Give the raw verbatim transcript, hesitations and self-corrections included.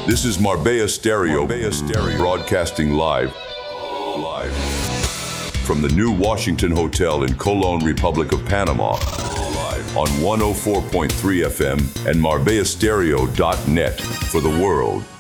This is Marbella Stereo, Marbella Stereo, broadcasting live, live from the new Washington Hotel in Colón, Republic of Panama, live on one oh four point three F M and marbella stereo dot net for the world.